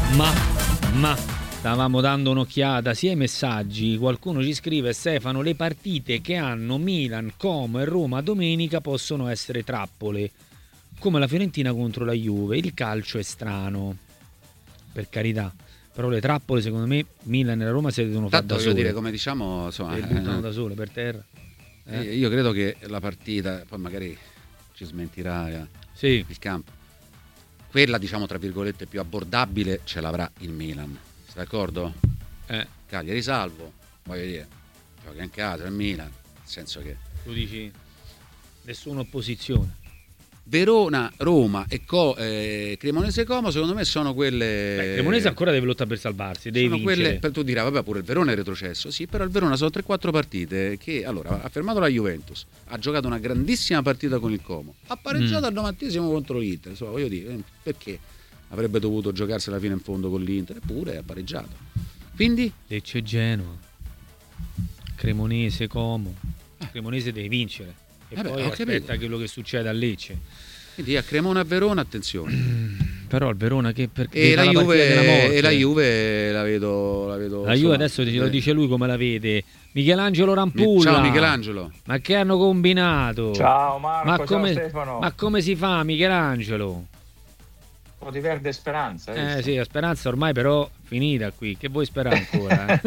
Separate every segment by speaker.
Speaker 1: Ma stavamo dando un'occhiata sia ai messaggi, qualcuno ci scrive: Stefano, le partite che hanno Milan, Como e Roma domenica possono essere trappole, come la Fiorentina contro la Juve. Il calcio è strano, per carità, però le trappole secondo me Milan e la Roma si devono fare da sole.
Speaker 2: Dire, come diciamo, insomma,
Speaker 1: le buttano da sole per terra.
Speaker 2: Io credo che la partita, poi magari ci smentirà il campo, quella diciamo tra virgolette più abbordabile ce l'avrà il Milan, sei d'accordo? Cagliari salvo, voglio dire, gioca in casa il Milan, nel senso che
Speaker 1: tu dici nessuna opposizione.
Speaker 2: Verona, Roma e Cremonese Como secondo me sono quelle.
Speaker 1: Cremonese ancora deve lottare per salvarsi, deve
Speaker 2: sono
Speaker 1: vincere.
Speaker 2: Quelle, tu dirai vabbè, pure il Verona è retrocesso, sì, però il Verona sono 3-4 partite che allora ha fermato la Juventus, ha giocato una grandissima partita con il Como, ha pareggiato al 90° contro l'Inter, insomma, voglio dire, perché avrebbe dovuto giocarsela fino in fondo con l'Inter, eppure ha pareggiato. Quindi
Speaker 1: Lecce Genoa, Cremonese Como, Cremonese deve vincere e poi aspetta quello che succede a Lecce.
Speaker 2: Quindi a Cremona e Verona attenzione.
Speaker 1: Però il Verona che perché
Speaker 2: e la Juve la vedo
Speaker 1: la Juve adesso lo dice lui come la vede. Michelangelo Rampulla,
Speaker 2: ciao Michelangelo,
Speaker 1: ma che hanno combinato?
Speaker 3: Ciao Marco,
Speaker 1: ciao
Speaker 3: Stefano.
Speaker 1: Ma come si fa Michelangelo?
Speaker 3: Un po' di verde speranza.
Speaker 1: Sì, la speranza ormai però finita qui, che vuoi sperare ancora?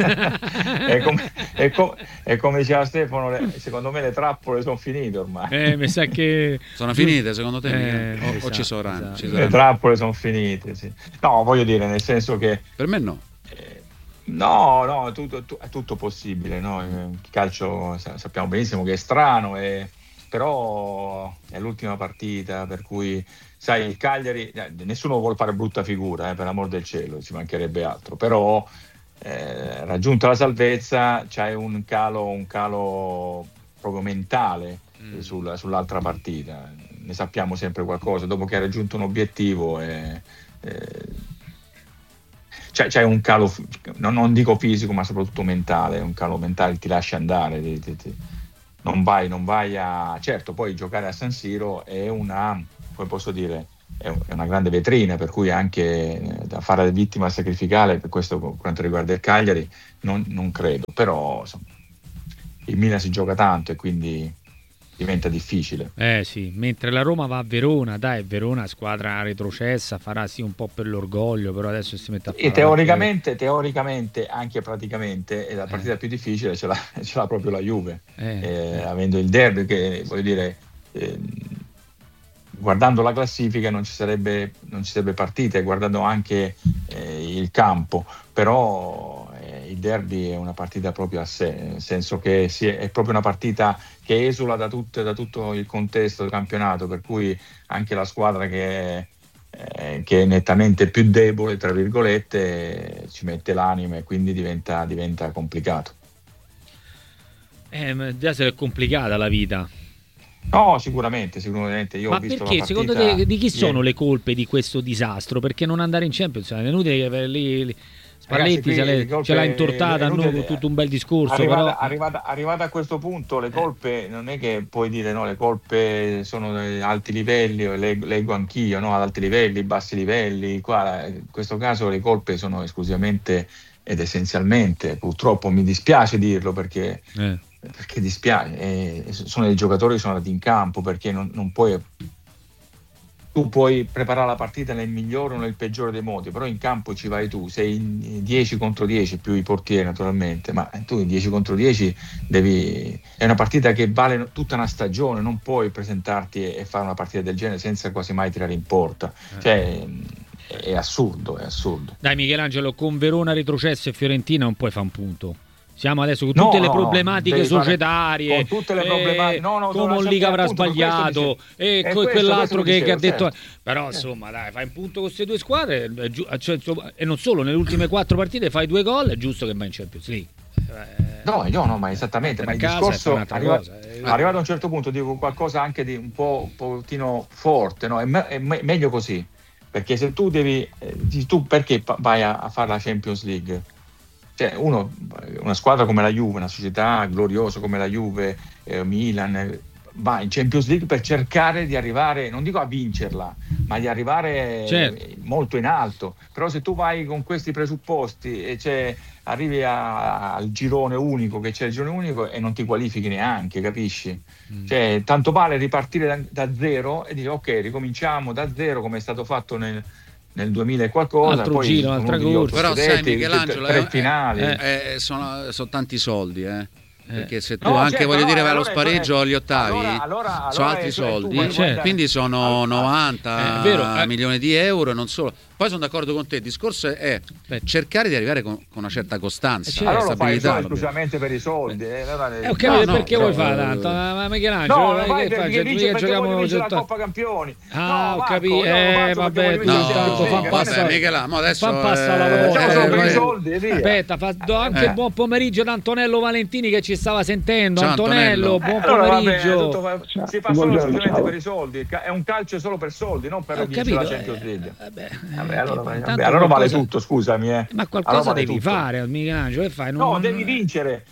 Speaker 3: è come diceva Stefano, secondo me le trappole sono finite ormai.
Speaker 1: Mi sa che
Speaker 2: sono finite secondo te? O ci saranno?
Speaker 3: Le trappole sono finite, sì. No, voglio dire, nel senso che
Speaker 2: per me no.
Speaker 3: No, è tutto possibile, no? Il calcio sappiamo benissimo che è strano, però è l'ultima partita, per cui sai, il Cagliari, nessuno vuole fare brutta figura, per l'amor del cielo, ci mancherebbe altro, però raggiunta la salvezza c'hai un calo proprio mentale sull'altra partita, ne sappiamo sempre qualcosa, dopo che hai raggiunto un obiettivo c'è un calo, non dico fisico ma soprattutto mentale, un calo mentale, ti lascia andare, non vai a. Certo, poi giocare a San Siro è come posso dire, è una grande vetrina, per cui anche da fare vittima sacrificale, per questo quanto riguarda il Cagliari non credo, però insomma, il Milan si gioca tanto e quindi diventa difficile.
Speaker 1: Sì, mentre la Roma va a Verona, Verona squadra retrocessa, farà sì un po' per l'orgoglio, però adesso si mette a fare.
Speaker 3: E teoricamente, anche praticamente, è la partita più difficile, ce l'ha proprio la Juve, avendo il derby che, voglio dire, guardando la classifica non ci sarebbe partita, e guardando anche il campo, però il derby è una partita proprio a sé, nel senso che è proprio una partita che esula da tutto il contesto del campionato, per cui anche la squadra che è nettamente più debole, tra virgolette, ci mette l'anima e quindi diventa complicato.
Speaker 1: Deve essere complicata la vita.
Speaker 3: No, sicuramente. Io
Speaker 1: ma
Speaker 3: ho visto
Speaker 1: perché
Speaker 3: la partita,
Speaker 1: secondo te di chi sono le colpe di questo disastro? Perché non andare in Champions? È inutile che lì Spalletti ce l'ha intortata con tutto un bel discorso.
Speaker 3: Arrivata a questo punto, le colpe non è che puoi dire no, le colpe sono ad alti livelli, leggo anch'io, no, ad alti livelli, bassi livelli. Qua in questo caso le colpe sono esclusivamente ed essenzialmente, purtroppo mi dispiace dirlo perché dispiace, sono dei giocatori che sono andati in campo, perché non puoi. Tu puoi preparare la partita nel migliore o nel peggiore dei modi, però in campo ci vai tu, sei in 10 contro 10 più i portieri naturalmente, ma tu in 10 contro 10 è una partita che vale tutta una stagione, non puoi presentarti e fare una partita del genere senza quasi mai tirare in porta, cioè è assurdo.
Speaker 1: Dai Michelangelo, con Verona retrocesso e Fiorentina non puoi fare un punto. Siamo adesso con tutte le problematiche societarie,
Speaker 3: con tutte le problematiche,
Speaker 1: come Liga avrà sbagliato e quell'altro che ha detto,
Speaker 3: certo.
Speaker 1: Però insomma dai, fai un punto con queste due squadre e non solo, nelle ultime 4 partite fai 2 gol, è giusto che vai in Champions League.
Speaker 3: No, ma esattamente, ma il discorso arrivato a un certo punto dico qualcosa anche di un pochino forte, no? È meglio così, perché se tu tu perché vai a fare la Champions League? Cioè una squadra come la Juve, una società gloriosa come la Juve, Milan, va in Champions League per cercare di arrivare, non dico a vincerla, ma di arrivare molto in alto. Però se tu vai con questi presupposti e arrivi al girone unico, che c'è il girone unico, e non ti qualifichi neanche, capisci? Tanto vale ripartire da zero e dire ok, ricominciamo da zero, come è stato fatto nel 2000 e qualcosa,
Speaker 1: altro
Speaker 3: poi
Speaker 1: giro, altra corsa.
Speaker 2: Però sai, Michelangelo,
Speaker 3: 3 finali.
Speaker 2: Sono tanti soldi, perché se tu voglio dire vai allo spareggio agli ottavi, sono altri soldi, quindi sono 90 milioni di euro, non solo. Poi sono d'accordo con te, il discorso è cercare di arrivare con una certa costanza,
Speaker 3: allora
Speaker 2: stabilità.
Speaker 3: Lo fai esclusivamente per i soldi.
Speaker 1: Perché vuoi fare tanto? Ma Michelangelo,
Speaker 3: perché voglio vincere la Coppa Campioni.
Speaker 1: Ho capito. Vabbè,
Speaker 2: Michelangelo, adesso
Speaker 3: per i soldi.
Speaker 1: Aspetta, anche buon pomeriggio ad Antonello Valentini che ci stava sentendo. Antonello, buon pomeriggio.
Speaker 3: Si fa solo esclusivamente per i soldi. È un calcio solo per soldi, non per vincere la Champions League. Allora vale tutto, scusami.
Speaker 1: Ma qualcosa devi fare, Michelangelo, che fai?
Speaker 3: No, devi vincere.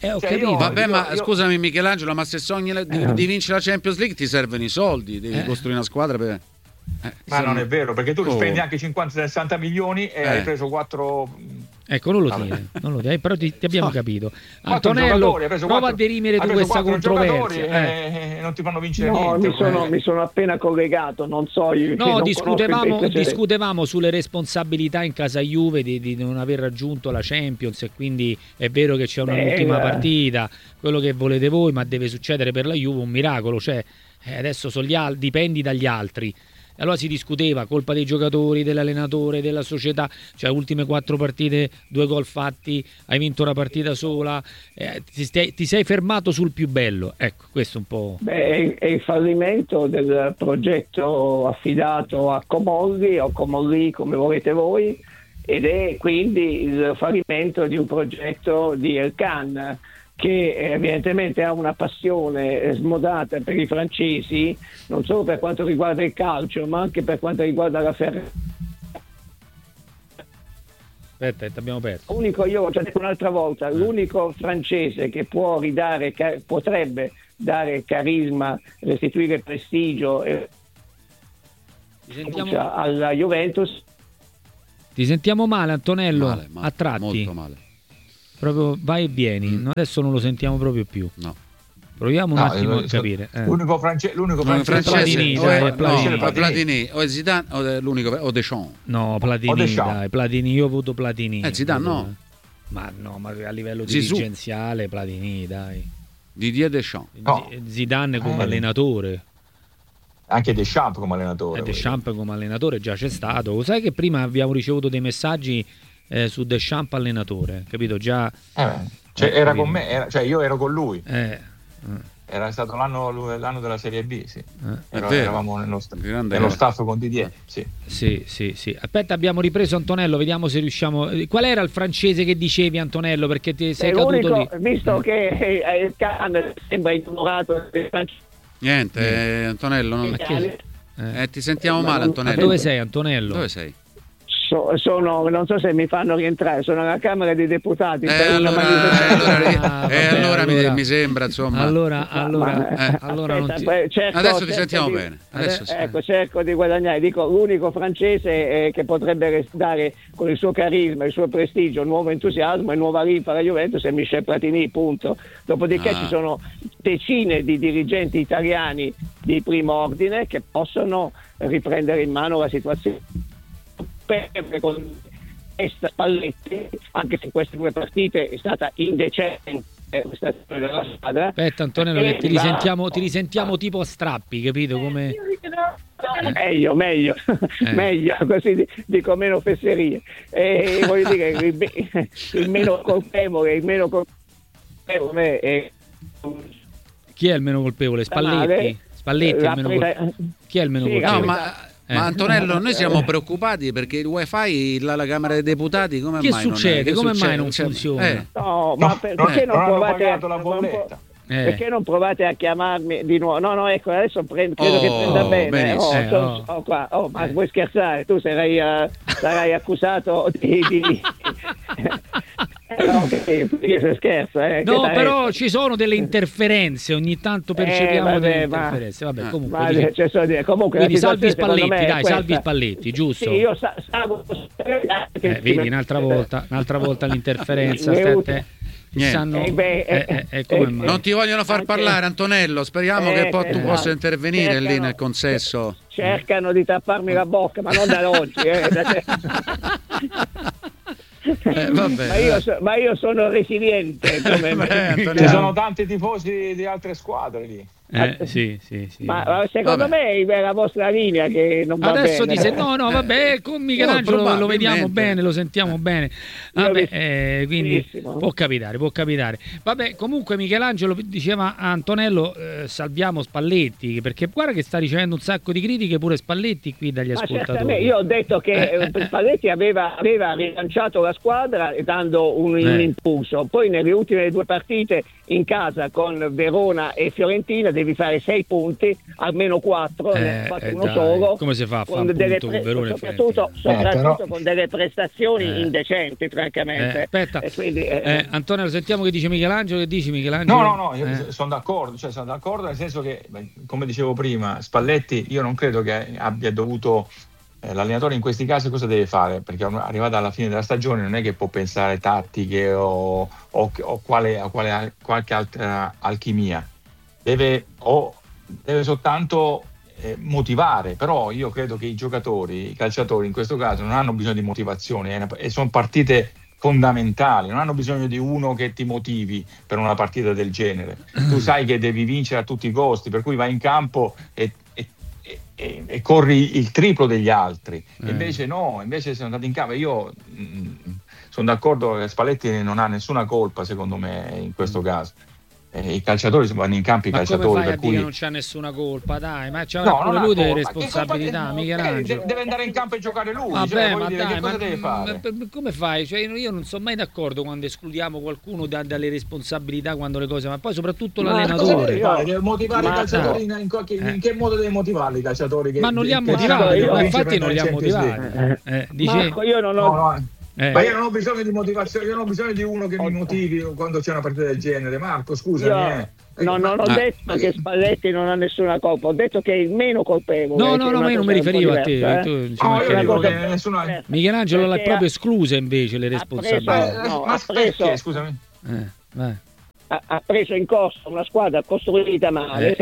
Speaker 2: Scusami Michelangelo, ma se sogni di vincere la Champions League ti servono i soldi, devi costruire una squadra per...
Speaker 3: ma non è vero, perché tu spendi anche 50-60 milioni e hai preso 4...
Speaker 1: Ecco, non lo dire, però ti abbiamo capito. Antonello, prova a derimere tu questa controversia.
Speaker 3: E non ti fanno vincere
Speaker 4: niente. Mi sono appena collegato, non so io.
Speaker 1: No, discutevamo sulle responsabilità in casa Juve di non aver raggiunto la Champions, e quindi è vero che c'è un'ultima partita, quello che volete voi, ma deve succedere per la Juve un miracolo, adesso dipendi dagli altri. Allora si discuteva, colpa dei giocatori, dell'allenatore, della società, ultime 4 partite, 2 gol fatti, hai vinto una partita sola, ti sei fermato sul più bello, ecco, questo un po'...
Speaker 4: è il fallimento del progetto affidato a Comolli o Comolli come volete voi, ed è quindi il fallimento di un progetto di Elkann, che evidentemente ha una passione smodata per i francesi, non solo per quanto riguarda il calcio, ma anche per quanto riguarda la Ferrari.
Speaker 1: Aspetta, ti abbiamo perso.
Speaker 4: Io ho già detto un'altra volta, l'unico francese che potrebbe dare carisma, restituire prestigio alla Juventus.
Speaker 1: Ti sentiamo male, Antonello,
Speaker 2: male,
Speaker 1: a tratti.
Speaker 2: Molto male.
Speaker 1: Proprio vai e vieni, adesso non lo sentiamo proprio più.
Speaker 2: No.
Speaker 1: Proviamo un attimo a capire.
Speaker 3: L'unico francese
Speaker 2: Platini o Zidane o Deschamps.
Speaker 1: No, Platini, io voto Platini.
Speaker 2: Zidane no.
Speaker 1: Ma a livello dirigenziale Platini, dai.
Speaker 2: Didier Deschamps.
Speaker 1: Zidane come allenatore.
Speaker 3: Anche Deschamps come allenatore.
Speaker 1: Deschamps come allenatore già c'è stato. Sai che prima abbiamo ricevuto dei messaggi su Deschamps allenatore, capito? Già
Speaker 3: era con me, io ero con lui. Era stato l'anno della Serie B, sì. Eravamo nello staff con Didier.
Speaker 1: Sì. Aspetta, abbiamo ripreso Antonello, vediamo se riusciamo. Qual era il francese che dicevi, Antonello? Perché ti sei caduto lì.
Speaker 4: Visto che il Cannes sembra innamorato del francese.
Speaker 2: Niente, Antonello. Ti sentiamo male, Antonello.
Speaker 1: Ma dove sei, Antonello?
Speaker 2: Dove sei?
Speaker 4: Non so se mi fanno rientrare, sono alla Camera dei Deputati.
Speaker 2: Allora mi sembra, insomma.
Speaker 1: Allora
Speaker 2: adesso ti sentiamo bene.
Speaker 4: Cerco di guadagnare. Dico, l'unico francese che potrebbe dare con il suo carisma, il suo prestigio, nuovo entusiasmo e nuova linfa alla Juventus è Michel Platini, punto. Dopodiché ci sono decine di dirigenti italiani di primo ordine che possono riprendere in mano la situazione. Con Spalletti, anche se in queste 2 partite è stata indecente questa della squadra.
Speaker 1: Aspetta, Antonello, che ti risentiamo tipo a strappi, capito? Come...
Speaker 4: Meglio, così dico meno fesserie. Voglio dire, il meno colpevole è...
Speaker 1: Chi è il meno colpevole? Spalletti è il meno colpevole. Chi è il meno colpevole?
Speaker 2: Ma Antonello, noi siamo preoccupati perché il wifi alla Camera dei Deputati come mai
Speaker 1: succede? Come mai non funziona?
Speaker 4: Perché non provate
Speaker 3: la bolletta?
Speaker 4: Perché non provate a chiamarmi di nuovo? No, ecco, adesso credo che prenda bene. Ma vuoi scherzare? Tu sarai accusato di No, che si scherza,
Speaker 1: no, però ci sono delle interferenze, ogni tanto percepiamo delle interferenze. Vabbè, comunque,
Speaker 4: comunque
Speaker 1: quindi salvi Spalletti, dai, salvi Spalletti, giusto?
Speaker 4: Sì, io salvo
Speaker 1: vedi, un'altra volta l'interferenza,
Speaker 2: non ti vogliono far parlare, Antonello. Speriamo che poi tu possa intervenire lì nel consesso.
Speaker 4: Cercano di tapparmi la bocca, ma non da oggi. Ma io sono resiliente.
Speaker 3: Ci sono tanti tifosi di altre squadre lì.
Speaker 1: Sì.
Speaker 4: Ma secondo me è la vostra linea che non va
Speaker 1: adesso
Speaker 4: bene.
Speaker 1: Dice vabbè, con Michelangelo lo vediamo bene, lo sentiamo bene. Vabbè, quindi può capitare. Vabbè, comunque Michelangelo diceva a Antonello, salviamo Spalletti, perché guarda che sta ricevendo un sacco di critiche pure Spalletti qui dagli ascoltatori.
Speaker 4: Io ho detto che Spalletti aveva rilanciato la squadra dando un impulso. Poi nelle ultime 2 partite in casa con Verona e Fiorentina devi fare 6 punti, almeno 4, ne ha fatto uno solo.
Speaker 1: Come si fa a fare un punto con Verona e Fiorentina?
Speaker 4: Soprattutto con delle prestazioni indecenti, francamente.
Speaker 1: Aspetta,
Speaker 4: quindi,
Speaker 1: Antonio, sentiamo che dice Michelangelo. Che dici, Michelangelo?
Speaker 3: No, io sono d'accordo, nel senso che, come dicevo prima, Spalletti io non credo che abbia dovuto... l'allenatore in questi casi cosa deve fare? Perché arrivata alla fine della stagione non è che può pensare tattiche o qualche altra alchimia, deve soltanto motivare. Però io credo che i calciatori in questo caso non hanno bisogno di motivazioni, e sono partite fondamentali, non hanno bisogno di uno che ti motivi per una partita del genere. Tu sai che devi vincere a tutti i costi, per cui vai in campo e corri il triplo degli altri. Invece sono andati in campo. Io sono d'accordo che Spalletti non ha nessuna colpa, secondo me, in questo caso. I calciatori vanno in campo,
Speaker 1: come fai a dire che non c'ha nessuna colpa? Dai, ma c'ha pure lui delle responsabilità. Michelangelo
Speaker 3: deve andare in campo e giocare lui.
Speaker 1: Vabbè, ma
Speaker 3: dai,
Speaker 1: cosa
Speaker 3: deve fare?
Speaker 1: Come fai? Io non sono mai d'accordo quando escludiamo qualcuno dalle responsabilità, quando le cose, ma poi soprattutto l'allenatore.
Speaker 3: Deve motivare i calciatori in che modo deve motivarli i calciatori?
Speaker 1: Ma non li ha motivati, infatti non li ha motivati.
Speaker 4: Marco, io non ho...
Speaker 3: Ma io non ho bisogno di motivazione, io non ho bisogno di uno che mi motivi quando c'è una partita del genere. Marco, scusami.
Speaker 4: Non ho detto che Spalletti non ha nessuna colpa, ho detto che è il meno colpevole.
Speaker 1: No, ma io non mi riferivo a te. Michelangelo l'ha proprio esclusa invece le responsabilità.
Speaker 3: Perché, scusami?
Speaker 4: Ha preso in costo una squadra costruita male.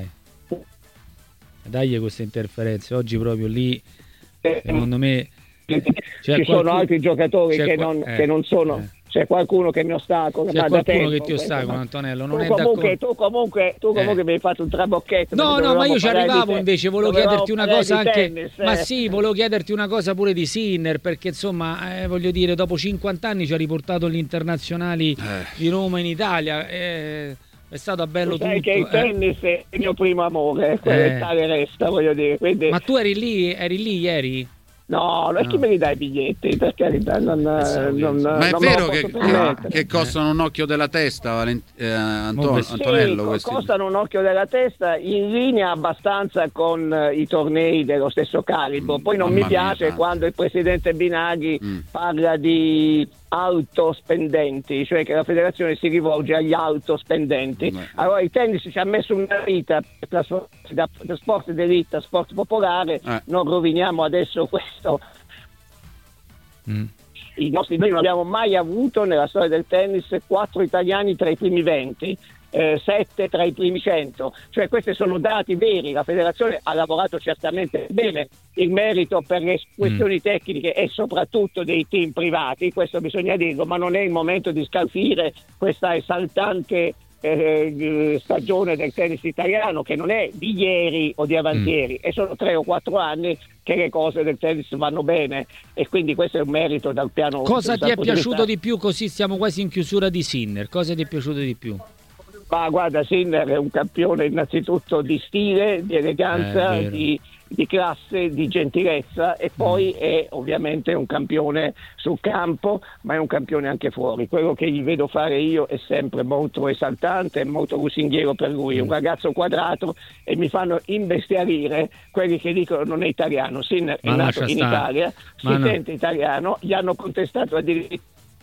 Speaker 1: Dai queste interferenze, oggi proprio lì, secondo me...
Speaker 4: Ci sono altri giocatori che non sono. C'è qualcuno che mi ostacola.
Speaker 1: C'è qualcuno che ti ostacola, Antonello.
Speaker 4: Tu comunque mi hai fatto un trabocchetto.
Speaker 1: No, ma io ci arrivavo invece. Volevo chiederti una cosa anche. Tennis, Ma sì, volevo chiederti una cosa pure di Sinner. Perché insomma, voglio dire, dopo 50 anni ci ha riportato gli internazionali di Roma in Italia. È stato bello tutto.
Speaker 4: Che il tennis è il mio primo amore, tale resta, voglio dire. Quindi...
Speaker 1: Ma tu eri lì ieri?
Speaker 4: No, chi me li dà i biglietti? Per carità,
Speaker 2: ma è vero che costano un occhio della testa, Antonello?
Speaker 4: Sì, costano un occhio della testa, in linea abbastanza con i tornei dello stesso calibro. Poi non mi piace quando il presidente Binaghi parla di autospendenti, cioè che la federazione si rivolge agli autospendenti. Allora il tennis ci ha messo una vita per trasformarsi da sport d'elite a sport popolare, non roviniamo adesso questo. Noi non abbiamo mai avuto nella storia del tennis 4 italiani tra i primi 20, 7 tra i primi 100, cioè questi sono dati veri. La federazione ha lavorato certamente bene, il merito per le questioni tecniche e soprattutto dei team privati, questo bisogna dirlo, ma non è il momento di scalfire questa esaltante stagione del tennis italiano, che non è di ieri o di avantieri, e sono 3 o 4 anni che le cose del tennis vanno bene, e quindi questo è un merito dal piano.
Speaker 1: Cosa ti è piaciuto di più, così siamo quasi in chiusura, di Sinner? Cosa ti è piaciuto di più?
Speaker 4: Ma guarda, Sinner è un campione innanzitutto di stile, di eleganza, di classe, di gentilezza, e poi è ovviamente un campione sul campo, ma è un campione anche fuori. Quello che gli vedo fare io è sempre molto esaltante e molto lusinghiero per lui. È un ragazzo quadrato, e mi fanno imbestialire quelli che dicono non è italiano. Sinner è nato in Italia, sente italiano, gli hanno contestato addirittura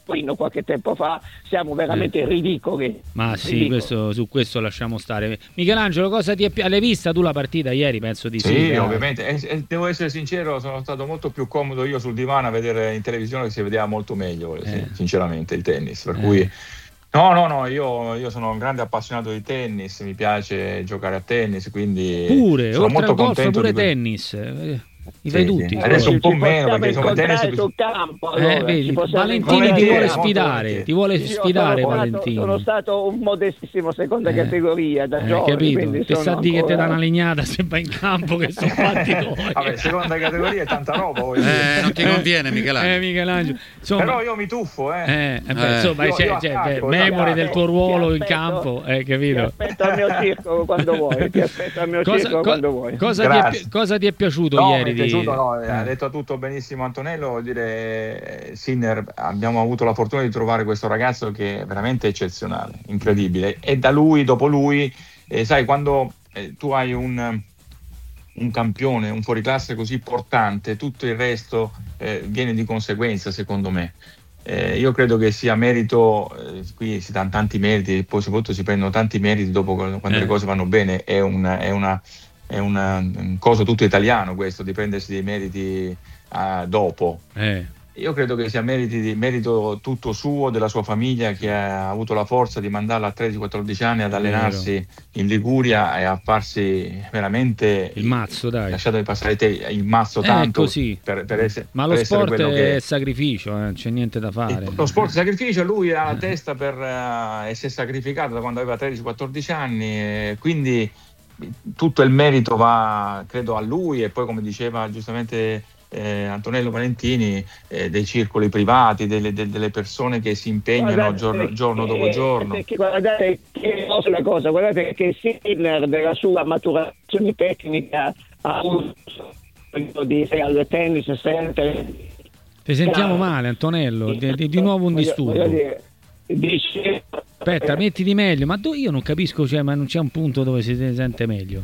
Speaker 4: sprint qualche tempo fa, siamo veramente ridicoli.
Speaker 1: Ma sì, su questo lasciamo stare. Michelangelo, cosa l'hai vista tu la partita ieri? Penso di sì.
Speaker 3: Sì, ovviamente. Devo essere sincero, sono stato molto più comodo io sul divano a vedere in televisione, che si vedeva molto meglio, sinceramente, il tennis. Per cui no, io sono un grande appassionato di tennis, mi piace giocare a tennis, quindi
Speaker 1: pure,
Speaker 3: sono
Speaker 1: oltre
Speaker 3: molto
Speaker 1: al golf,
Speaker 3: contento
Speaker 1: pure
Speaker 3: di
Speaker 1: tennis. I fai tutti.
Speaker 3: Adesso un po' meno, perché insomma tennis
Speaker 4: sul campo.
Speaker 1: Vedi, Valentini ti vuole sfidare, Valentini.
Speaker 4: Sono stato un modestissimo seconda categoria da giovane,
Speaker 1: capito? Ti sa di che ti dà una legnata se vai in campo, che sono fatti tuoi.
Speaker 3: Vabbè, seconda categoria è tanta roba.
Speaker 2: Non ti conviene,
Speaker 1: Michelangelo. Insomma,
Speaker 3: però io mi tuffo,
Speaker 1: insomma, memori del tuo ruolo in campo, capito?
Speaker 4: Ti aspetto al mio circo quando vuoi.
Speaker 1: Cosa ti è piaciuto ieri?
Speaker 3: Ha detto tutto benissimo Antonello. Vuol dire, Sinner, abbiamo avuto la fortuna di trovare questo ragazzo che è veramente eccezionale, incredibile, e da lui, dopo lui, sai, quando tu hai un campione, un fuoriclasse così portante, tutto il resto viene di conseguenza, secondo me. Io credo che sia merito, qui si danno tanti meriti, poi soprattutto si prendono tanti meriti dopo, quando le cose vanno bene. È un coso tutto italiano questo, di prendersi dei meriti dopo. Io credo che sia merito tutto suo, della sua famiglia, che ha avuto la forza di mandarla a 13-14 anni ad allenarsi in Liguria e a farsi veramente
Speaker 1: il mazzo, dai.
Speaker 3: Lasciatemi passare il mazzo tanto
Speaker 1: così.
Speaker 3: Per essere,
Speaker 1: ma lo sport è sacrificio, non c'è niente da fare.
Speaker 3: Lo sport è sacrificio, lui ha la testa per essere sacrificato da quando aveva 13-14 anni, quindi tutto il merito va, credo, a lui, e poi, come diceva giustamente Antonello Valentini, dei circoli privati, delle persone che si impegnano giorno dopo giorno.
Speaker 4: Guardate che Sinner, della sua maturazione tecnica, ha avuto al tennis center.
Speaker 1: Ti sentiamo male, Antonello, di nuovo un disturbo. Aspetta, mettiti meglio, ma io non capisco, ma non c'è un punto dove si sente meglio.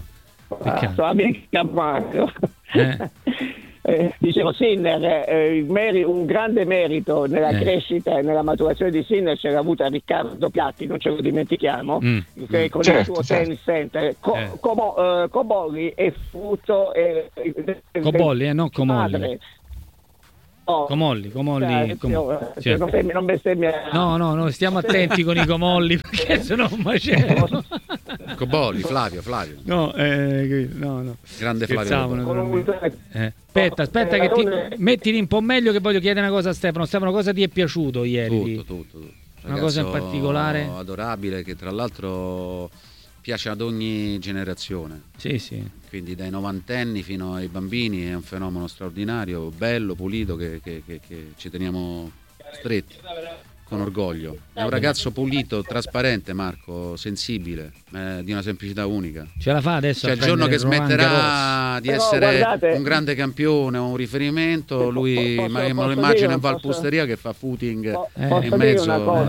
Speaker 4: Dicevo, Sinner, un grande merito nella crescita e nella maturazione di Sinner c'era avuto a Riccardo Piatti, non ce lo dimentichiamo, che con il suo tennis center. Cobolli è frutto
Speaker 1: Cobolli, non Comolli. Comolli.
Speaker 4: Non bestemmia.
Speaker 1: No, stiamo attenti con i Comolli, perché sennò un macello.
Speaker 2: Cobolli, Flavio.
Speaker 1: No.
Speaker 2: Grande Flavio.
Speaker 1: Aspetta che mettili un po' meglio, che voglio chiedere una cosa a Stefano. Stefano, cosa ti è piaciuto ieri?
Speaker 2: Tutto.
Speaker 1: Una cosa in particolare?
Speaker 2: Adorabile, che tra l'altro piace ad ogni generazione.
Speaker 1: Sì.
Speaker 2: Quindi dai novantenni fino ai bambini è un fenomeno straordinario, bello, pulito, che ci teniamo stretti con orgoglio. È un ragazzo pulito, trasparente, Marco, sensibile, di una semplicità unica.
Speaker 1: Ce la fa adesso?
Speaker 2: Il giorno che smetterà di essere un grande campione o un riferimento, lui me lo immagino in Valpusteria che fa footing in mezzo.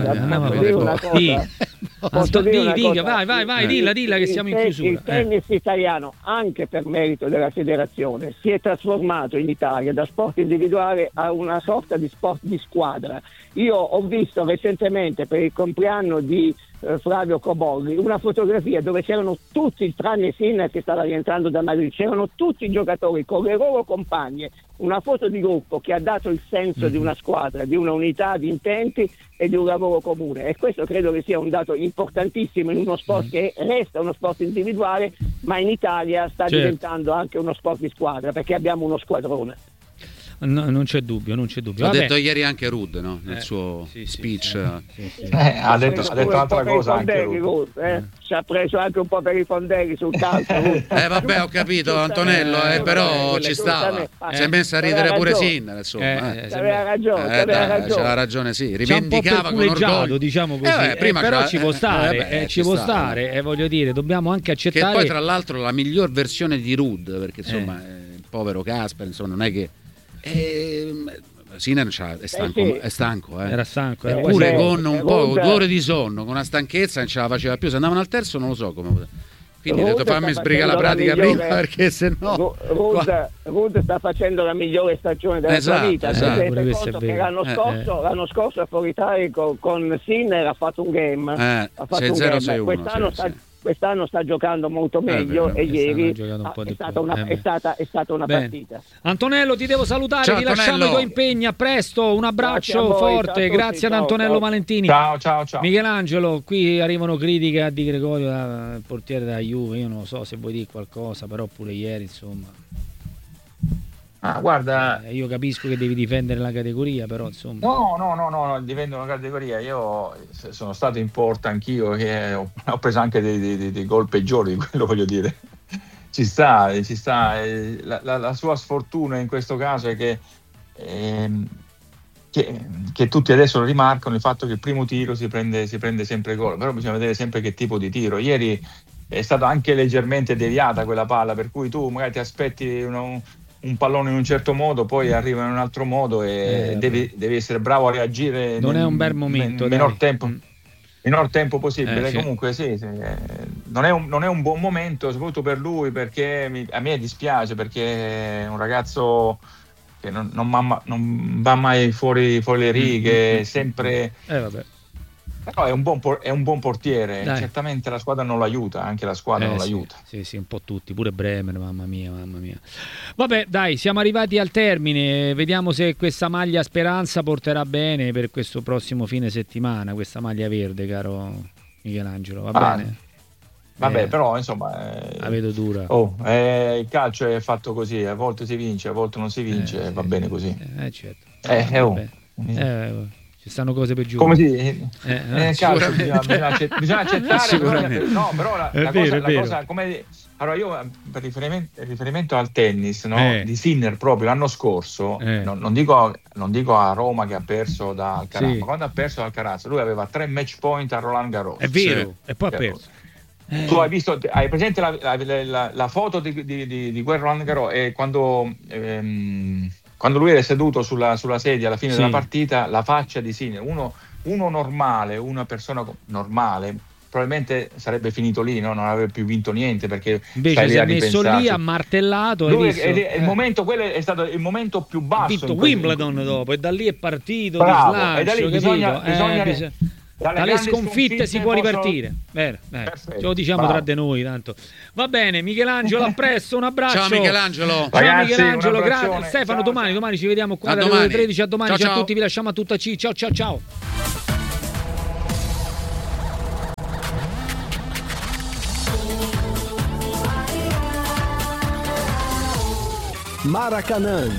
Speaker 1: Vai, dilla che siamo in chiusura.
Speaker 4: Il tennis italiano, anche per merito della federazione, si è trasformato in Italia da sport individuale a una sorta di sport di squadra. Io ho visto recentemente, per il compleanno di Flavio Cobolli, una fotografia dove c'erano tutti, tranne Sinner che stava rientrando da Madrid, c'erano tutti i giocatori con le loro compagne, una foto di gruppo che ha dato il senso di una squadra, di una unità di intenti e di un lavoro comune, e questo credo che sia un dato importantissimo in uno sport che resta uno sport individuale, ma in Italia sta diventando anche uno sport di squadra, perché abbiamo uno squadrone.
Speaker 1: No, non c'è dubbio.
Speaker 2: L'ha detto ieri anche Rudd, no? Nel suo speech.
Speaker 3: Ha detto un'altra cosa anche Rudd.
Speaker 4: Ci ha preso anche un po' per i fondelli sul calcio.
Speaker 2: Vabbè, ho capito, Antonello, però ci stava. Si è messo a ridere pure Sinner, insomma.
Speaker 4: Aveva ragione.
Speaker 2: C'aveva ragione, sì. Rivendicava con orgoglio,
Speaker 1: diciamo così. Però ci può stare, voglio dire, dobbiamo anche accettare.
Speaker 2: Che poi, tra l'altro, la miglior versione di Rudd, perché insomma, il povero Casper, insomma, non è che Sinner è stanco.
Speaker 1: Era stanco.
Speaker 2: Pure con un po', 2 ore di sonno, con una stanchezza, non ce la faceva più. Se andavano al terzo non lo so come. Quindi ho detto fammi sbrigare la pratica prima, perché se no
Speaker 4: Ruud sta facendo la migliore stagione della sua vita. Conto che l'anno scorso a Foritari con Sinner ha fatto un game, ha fatto
Speaker 2: 6-0-6-1.
Speaker 4: Quest'anno sta giocando molto meglio e ieri è stata una partita.
Speaker 1: Antonello, ti devo salutare. Ciao, ti lasciamo i tuoi impegni. A presto, un abbraccio forte. Grazie ad Antonello Valentini.
Speaker 3: Ciao.
Speaker 1: Michelangelo, qui arrivano critiche a Di Gregorio, il portiere della Juve. Io non lo so se vuoi dire qualcosa, però pure ieri insomma.
Speaker 3: Guarda,
Speaker 1: io capisco che devi difendere la categoria, però insomma.
Speaker 3: No, difendo una categoria. Io sono stato in porta anch'io, che ho preso anche dei gol peggiori, quello voglio dire. Ci sta. La sua sfortuna in questo caso è che tutti adesso lo rimarcano, il fatto che il primo tiro si prende sempre gol, però bisogna vedere sempre che tipo di tiro. Ieri è stata anche leggermente deviata quella palla, per cui tu magari ti aspetti un pallone in un certo modo, poi arriva in un altro modo e devi essere bravo a reagire.
Speaker 1: Non è un bel momento,
Speaker 3: minor tempo possibile. Comunque sì, non è un buon momento, soprattutto per lui, perché a me dispiace, perché è un ragazzo che non va mai fuori le righe, sempre. Però è un buon portiere. Dai. Certamente la squadra non l'aiuta, anche la squadra non l'aiuta.
Speaker 1: Sì, un po' tutti, pure Bremer, mamma mia. Vabbè, dai, siamo arrivati al termine, vediamo se questa maglia Speranza porterà bene per questo prossimo fine settimana, questa maglia verde, caro Michelangelo, va bene?
Speaker 3: Vabbè, però insomma
Speaker 1: la vedo dura.
Speaker 3: Il calcio è fatto così, a volte si vince, a volte non si vince, va bene così.
Speaker 1: Certo. Ci stanno cose peggiori.
Speaker 3: Come calcio bisogna accettare. Però la cosa come. Allora io per riferimento al tennis, di Sinner proprio l'anno scorso, non dico a Roma che ha perso da Alcaraz, ma quando ha perso da Alcaraz lui aveva 3 match point a Roland Garros.
Speaker 1: È vero, e poi ha perso.
Speaker 3: Tu hai presente la foto di quel Roland Garros, e quando lui era seduto sulla sedia alla fine della partita, la faccia di Sinner, uno normale, una persona normale, probabilmente sarebbe finito lì, no? Non avrebbe più vinto niente, perché
Speaker 1: invece si è messo lì, ha martellato.
Speaker 3: Quello è stato il momento più basso. Ha
Speaker 1: vinto Wimbledon dopo, e da lì è partito.
Speaker 3: Bravo,
Speaker 1: di slancio,
Speaker 3: e da lì bisogna
Speaker 1: dalle sconfitte si può ripartire. Bene, ce lo diciamo tra di noi tanto. Va bene, Michelangelo, a presto, un abbraccio.
Speaker 2: Ciao Michelangelo.
Speaker 3: Ragazzi,
Speaker 1: Michelangelo, grazie. Stefano, domani ci vediamo qua dalle 13 a domani. Ciao a tutti, vi lasciamo a tutta C. Ciao.
Speaker 5: Maracanã.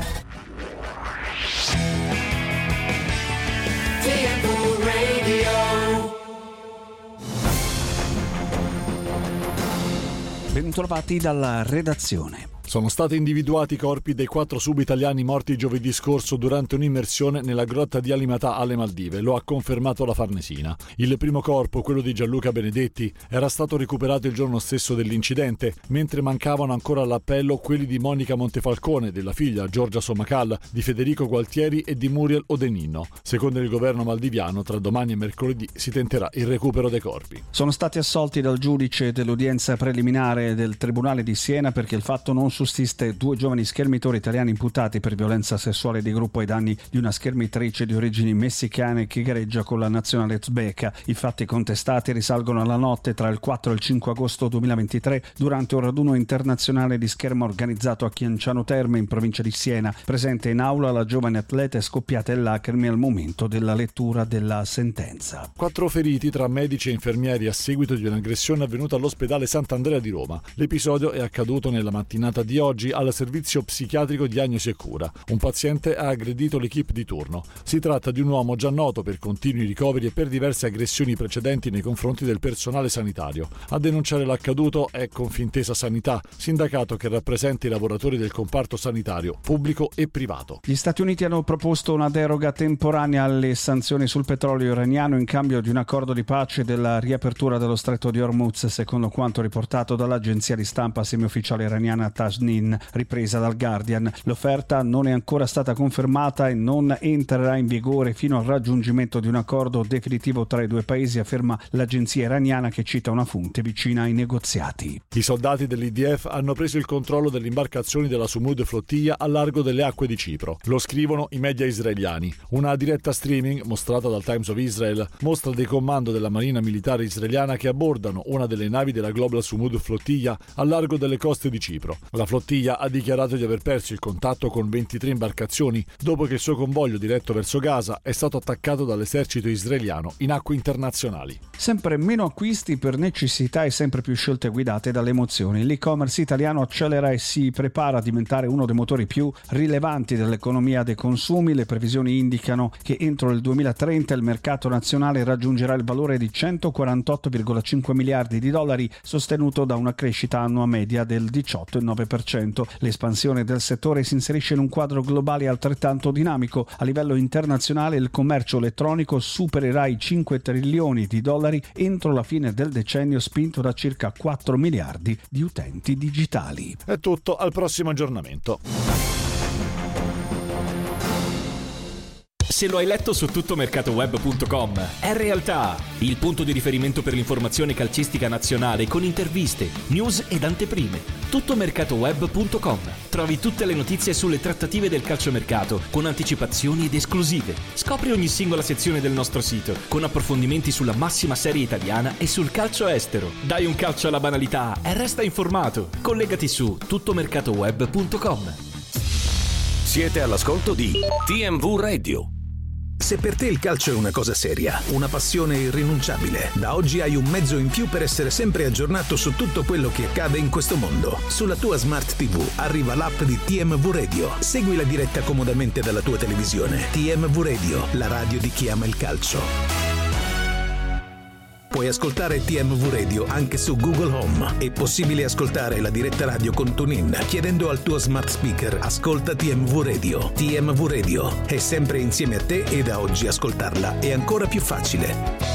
Speaker 5: Bentrovati dalla redazione.
Speaker 6: Sono stati individuati i corpi dei 4 sub-italiani morti giovedì scorso durante un'immersione nella grotta di Alimatà alle Maldive, lo ha confermato la Farnesina. Il primo corpo, quello di Gianluca Benedetti, era stato recuperato il giorno stesso dell'incidente, mentre mancavano ancora all'appello quelli di Monica Montefalcone, della figlia Giorgia Sommacal, di Federico Gualtieri e di Muriel Odeninno. Secondo il governo maldiviano, tra domani e mercoledì si tenterà il recupero dei corpi.
Speaker 5: Sono stati assolti dal giudice dell'udienza preliminare del Tribunale di Siena perché il fatto non sussiste 2 giovani schermitori italiani imputati per violenza sessuale di gruppo ai danni di una schermitrice di origini messicane che gareggia con la nazionale uzbeka. I fatti contestati risalgono alla notte tra il 4 e il 5 agosto 2023 durante un raduno internazionale di scherma organizzato a Chianciano Terme in provincia di Siena. Presente in aula la giovane atleta è scoppiata in lacrime al momento della lettura della sentenza.
Speaker 6: 4 feriti tra medici e infermieri a seguito di un'aggressione avvenuta all'ospedale Sant'Andrea di Roma. L'episodio è accaduto nella mattinata di oggi al servizio psichiatrico diagnosi e cura. Un paziente ha aggredito l'equipe di turno. Si tratta di un uomo già noto per continui ricoveri e per diverse aggressioni precedenti nei confronti del personale sanitario. A denunciare l'accaduto è Confintesa Sanità, sindacato che rappresenta i lavoratori del comparto sanitario pubblico e privato.
Speaker 5: Gli Stati Uniti hanno proposto una deroga temporanea alle sanzioni sul petrolio iraniano in cambio di un accordo di pace della riapertura dello stretto di Hormuz, secondo quanto riportato dall'agenzia di stampa semiufficiale iraniana TASS Nazanin, ripresa dal Guardian. L'offerta non è ancora stata confermata e non entrerà in vigore fino al raggiungimento di un accordo definitivo tra i due paesi, afferma l'agenzia iraniana che cita una fonte vicina ai negoziati.
Speaker 6: I soldati dell'IDF hanno preso il controllo delle imbarcazioni della Sumud flottiglia a largo delle acque di Cipro. Lo scrivono i media israeliani. Una diretta streaming mostrata dal Times of Israel mostra dei comando della marina militare israeliana che abbordano una delle navi della Global Sumud flottiglia a largo delle coste di Cipro. La flottiglia ha dichiarato di aver perso il contatto con 23 imbarcazioni dopo che il suo convoglio diretto verso Gaza è stato attaccato dall'esercito israeliano in acque internazionali.
Speaker 5: Sempre meno acquisti per necessità e sempre più scelte guidate dalle emozioni. L'e-commerce italiano accelera e si prepara a diventare uno dei motori più rilevanti dell'economia dei consumi. Le previsioni indicano che entro il 2030 il mercato nazionale raggiungerà il valore di 148,5 miliardi di dollari, sostenuto da una crescita annua media del 18,9%. L'espansione del settore si inserisce in un quadro globale altrettanto dinamico. A livello internazionale il commercio elettronico supererà i 5 trilioni di dollari entro la fine del decennio, spinto da circa 4 miliardi di utenti digitali.
Speaker 6: È tutto, al prossimo aggiornamento.
Speaker 7: Se lo hai letto su tuttomercatoweb.com, è realtà! Il punto di riferimento per l'informazione calcistica nazionale con interviste, news ed anteprime. Tuttomercatoweb.com. Trovi tutte le notizie sulle trattative del calciomercato con anticipazioni ed esclusive. Scopri ogni singola sezione del nostro sito con approfondimenti sulla massima serie italiana e sul calcio estero. Dai un calcio alla banalità e resta informato. Collegati su tuttomercatoweb.com.
Speaker 8: Siete all'ascolto di TMV Radio. Se per te il calcio è una cosa seria, una passione irrinunciabile, da oggi hai un mezzo in più per essere sempre aggiornato su tutto quello che accade in questo mondo. Sulla tua Smart TV arriva l'app di TMV Radio. Segui la diretta comodamente dalla tua televisione. TMV Radio, la radio di chi ama il calcio. Puoi ascoltare TMV Radio anche su Google Home. È possibile ascoltare la diretta radio con TuneIn chiedendo al tuo smart speaker "Ascolta TMV Radio". TMV Radio è sempre insieme a te e da oggi ascoltarla è ancora più facile.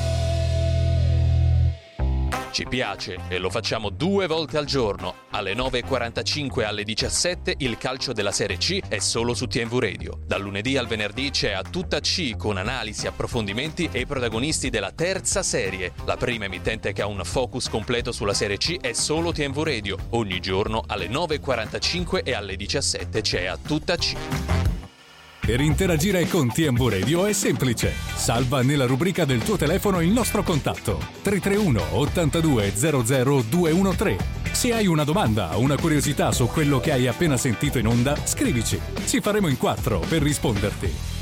Speaker 9: Ci piace e lo facciamo 2 volte al giorno. Alle 9.45 e alle 17 il calcio della Serie C è solo su TMV Radio. Dal lunedì al venerdì c'è A Tutta C con analisi, approfondimenti e i protagonisti della terza serie. La prima emittente che ha un focus completo sulla Serie C è solo TMV Radio. Ogni giorno alle 9.45 e alle 17 c'è A Tutta C.
Speaker 10: Per interagire con TMV Radio è semplice. Salva nella rubrica del tuo telefono il nostro contatto 331 82 00 213. Se hai una domanda o una curiosità su quello che hai appena sentito in onda, scrivici. Ci faremo in 4 per risponderti.